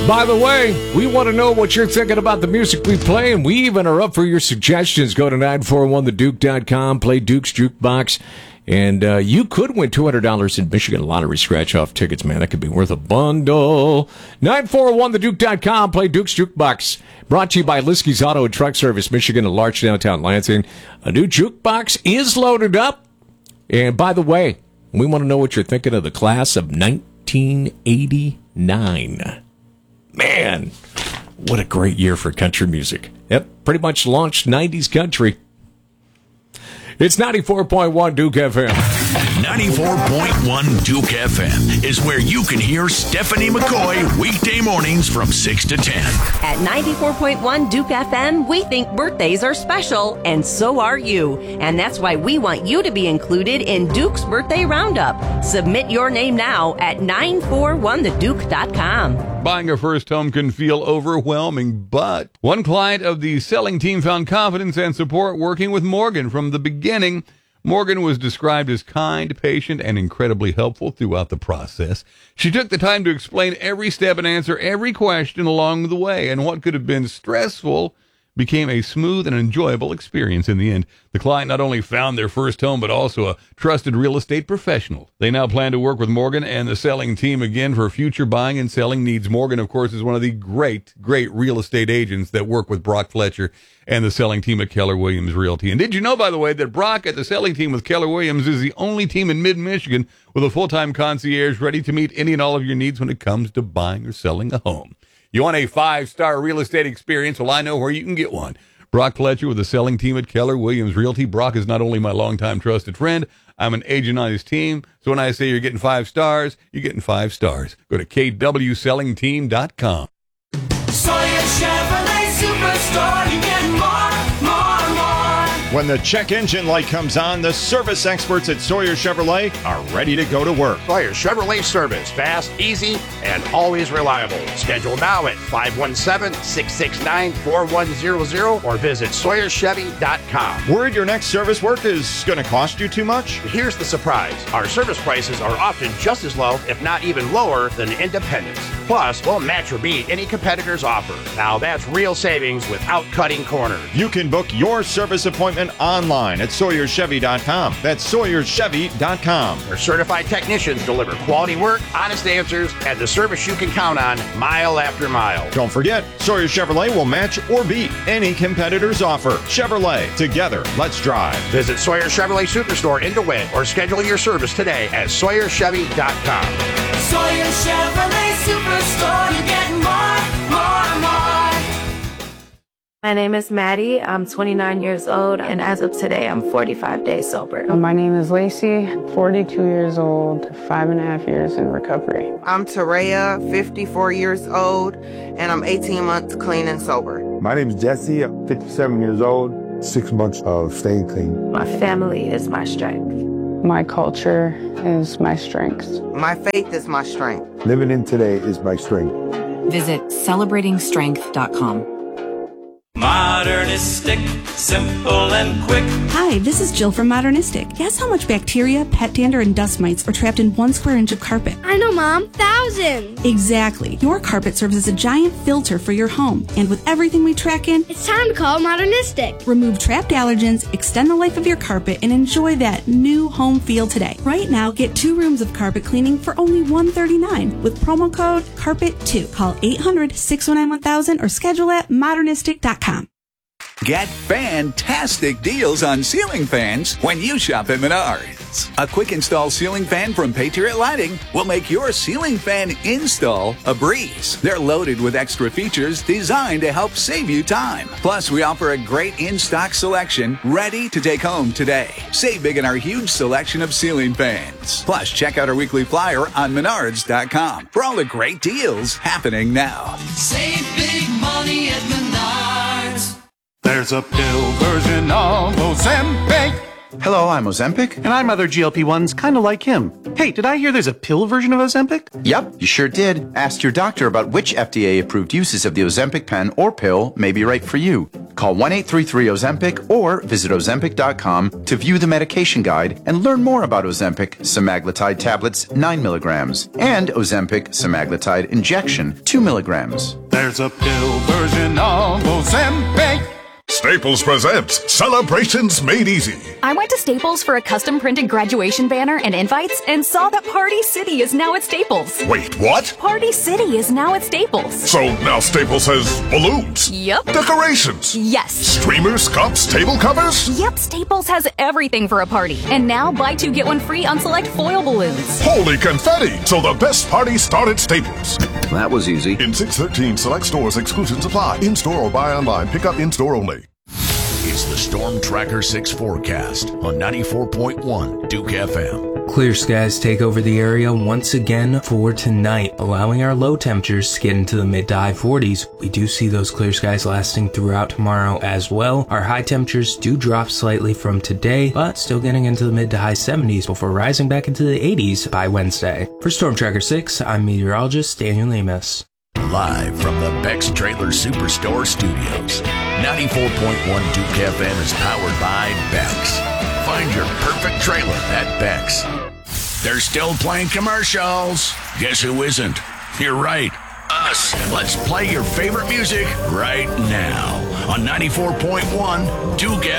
By the way, we want to know what you're thinking about the music we play, and we even are up for your suggestions. Go to 941theduke.com, play Duke's Jukebox, and you could win $200 in Michigan Lottery scratch-off tickets, man. That could be worth a bundle. 941theduke.com, play Duke's Jukebox. Brought to you by Liskey's Auto and Truck Service, Michigan, and Larch Downtown Lansing. A new jukebox is loaded up. And by the way, we want to know what you're thinking of the class of 1989. Man, what a great year for country music. Yep, pretty much launched 90s country. It's 94.1 Duke FM. 94.1 Duke FM is where you can hear Stephanie McCoy weekday mornings from 6 to 10. At 94.1 Duke FM, we think birthdays are special, and so are you. And that's why we want you to be included in Duke's Birthday Roundup. Submit your name now at 941theduke.com. Buying a first home can feel overwhelming, but one client of the selling team found confidence and support working with Morgan from the beginning. Morgan was described as kind, patient, and incredibly helpful throughout the process. She took the time to explain every step and answer every question along the way, and what could have been stressful became a smooth and enjoyable experience in the end. The client not only found their first home, but also a trusted real estate professional. They now plan to work with Morgan and the selling team again for future buying and selling needs. Morgan, of course, is one of the great real estate agents that work with Brock Fletcher and the selling team at Keller Williams Realty. And did you know, by the way, that Brock at the selling team with Keller Williams is the only team in mid-Michigan with a full-time concierge ready to meet any and all of your needs when it comes to buying or selling a home? You want a 5-star real estate experience? Well, I know where you can get one. Brock Fletcher with the selling team at Keller Williams Realty. Brock is not only my longtime trusted friend, I'm an agent on his team. So when I say you're getting 5 stars, you're getting 5 stars. Go to kwsellingteam.com. Sawyer Chevrolet Superstore, you get more. When the check engine light comes on, the service experts at Sawyer Chevrolet are ready to go to work. Sawyer Chevrolet service, fast, easy, and always reliable. Schedule now at 517-669-4100 or visit SawyerChevy.com. Worried your next service work is going to cost you too much? Here's the surprise. Our service prices are often just as low, if not even lower, than independents. Plus, we'll match or beat any competitor's offer. Now that's real savings without cutting corners. You can book your service appointment online at SawyerChevy.com. That's SawyerChevy.com. Our certified technicians deliver quality work, honest answers, and the service you can count on mile after mile. Don't forget, Sawyer Chevrolet will match or beat any competitor's offer. Chevrolet, together, let's drive. Visit Sawyer Chevrolet Superstore in DeWitt or schedule your service today at SawyerChevy.com. Sawyer Chevrolet Superstore, you get more. My name is Maddie. I'm 29 years old, and as of today, I'm 45 days sober. My name is Lacey, 42 years old, 5.5 years in recovery. I'm Tareya, 54 years old, and I'm 18 months clean and sober. My name is Jesse, I'm 57 years old, 6 months of staying clean. My family is my strength. My culture is my strength. My faith is my strength. Living in today is my strength. Visit celebratingstrength.com. Modernistic, simple and quick. Hi, this is Jill from Modernistic. Guess how much bacteria, pet dander, and dust mites are trapped in 1 square inch of carpet? I know, Mom. Thousands. Exactly. Your carpet serves as a giant filter for your home. And with everything we track in, it's time to call Modernistic. Remove trapped allergens, extend the life of your carpet, and enjoy that new home feel today. Right now, get 2 rooms of carpet cleaning for only $139 with promo code CARPET2. Call 800-619-1000 or schedule at modernistic.com. Get fantastic deals on ceiling fans when you shop at Menards. A quick install ceiling fan from Patriot Lighting will make your ceiling fan install a breeze. They're loaded with extra features designed to help save you time. Plus, we offer a great in-stock selection ready to take home today. Save big in our huge selection of ceiling fans. Plus, check out our weekly flyer on Menards.com for all the great deals happening now. Save big money at Menards. There's a pill version of Ozempic Hello, I'm Ozempic. And I'm other GLP-1s kind of like him. Hey, did I hear there's a pill version of Ozempic? Yep, you sure did. Ask your doctor about which FDA-approved uses of the Ozempic pen or pill may be right for you. Call 1-833-OZEMPIC or visit Ozempic.com to view the medication guide and learn more about Ozempic semaglutide tablets 9 milligrams and Ozempic semaglutide injection 2 milligrams. There's a pill version of Ozempic. Staples presents Celebrations Made Easy. I went to Staples for a custom printed graduation banner and invites and saw that Party City is now at Staples. Wait, what? Party City is now at Staples. So now Staples has balloons? Yep. Decorations? Yes. Streamers, cups, table covers? Yep, Staples has everything for a party. And now buy two, get one free on select foil balloons. Holy confetti! So the best parties start at Staples. That was easy. In 613 select stores, exclusions apply. In-store or buy online. Pick up in-store only. It's the Storm Tracker 6 forecast on 94.1 Duke FM. Clear skies take over the area once again for tonight, allowing our low temperatures to get into the mid to high 40s. We do see those clear skies lasting throughout tomorrow as well. Our high temperatures do drop slightly from today, but still getting into the mid to high 70s before rising back into the 80s by Wednesday. For Storm Tracker 6, I'm meteorologist Daniel Lemus. Live from the Beck's Trailer Superstore Studios. 94.1 Duke FM is powered by Beck's. Find your perfect trailer at Beck's. They're still playing commercials. Guess who isn't? You're right. Us. Let's play your favorite music right now on 94.1 Duke FM.